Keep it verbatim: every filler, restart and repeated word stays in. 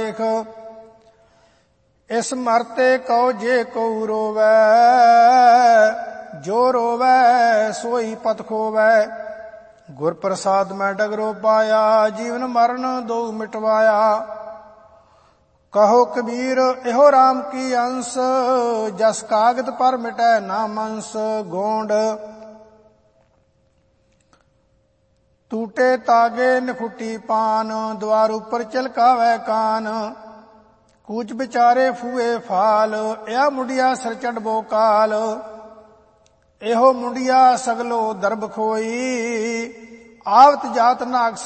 ਲੇਖ। ਇਸ ਮਰਤੇ ਕਉ ਜੇ ਕਉ ਰੋਵੈ, ਜੋ ਰੋਵੈ ਸੋਈ ਪਤ ਖੋਵੈ। ਗੁਰ ਪ੍ਰਸਾਦ ਮੈਂ ਡਗਰੋ ਪਾਇਆ, ਜੀਵਨ ਮਰਨ ਦੋ ਮਿਟਵਾਇਆ। ਕਹੋ ਕਬੀਰ ਇਹੋ ਰਾਮ ਕੀ ਅੰਸ, ਜਸ ਕਾਗਦ ਪਰ ਮਿਟੈ ਨਾ ਮੰਸ। ਗੋਂਡ ਟੂਟੇ ਤਾਗੇ ਨਖੁੱਟੀ ਪਾਨ, ਦੁਆਰ ਉੱਪਰ ਚਲਕਾਵੈ ਕਾਨ। ਕੂਚ ਵਿਚਾਰੇ ਫੂਏ ਫਾਲ, ਇਹ ਮੁੰਡਿਆ ਸਿਰ ਚੜਬੋ ਕਾਲ। ਇਹੋ ਮੁੰਡਿਆ ਸਗਲੋ ਦਰਬ ਖੋਈ, ਆਵਤ ਜਾਤ ਨਾਗ